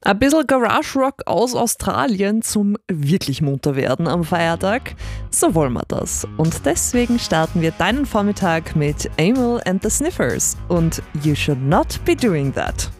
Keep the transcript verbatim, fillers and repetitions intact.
Ein bisschen Garage Rock aus Australien zum wirklich munter werden am Feiertag. So wollen wir das. Und deswegen starten wir deinen Vormittag mit Amyl and the Sniffers und You Should Not Be Doing That.